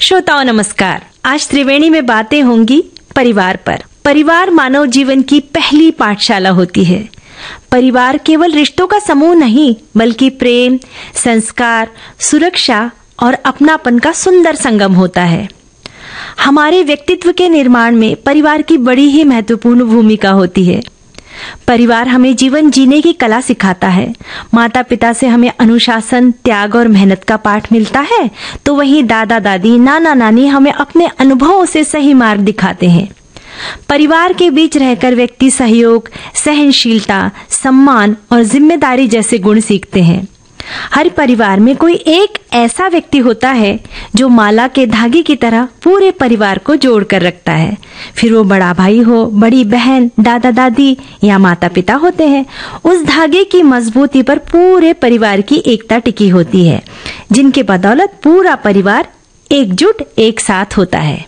श्रोताओं नमस्कार। आज त्रिवेणी में बातें होंगी परिवार पर। परिवार मानव जीवन की पहली पाठशाला होती है। परिवार केवल रिश्तों का समूह नहीं, बल्कि प्रेम, संस्कार, सुरक्षा और अपनापन का सुंदर संगम होता है। हमारे व्यक्तित्व के निर्माण में परिवार की बड़ी ही महत्वपूर्ण भूमिका होती है। परिवार हमें जीवन जीने की कला सिखाता है। माता पिता से हमें अनुशासन, त्याग और मेहनत का पाठ मिलता है, तो वहीं दादा दादी, नाना नानी हमें अपने अनुभवों से सही मार्ग दिखाते हैं। परिवार के बीच रहकर व्यक्ति सहयोग, सहनशीलता, सम्मान और जिम्मेदारी जैसे गुण सीखते हैं। हर परिवार में कोई एक ऐसा व्यक्ति होता है जो माला के धागे की तरह पूरे परिवार को जोड़ कर रखता है। फिर वो बड़ा भाई हो, बड़ी बहन, दादा दादी या माता पिता होते हैं। उस धागे की मजबूती पर पूरे परिवार की एकता टिकी होती है, जिनके बदौलत पूरा परिवार एकजुट एक साथ होता है।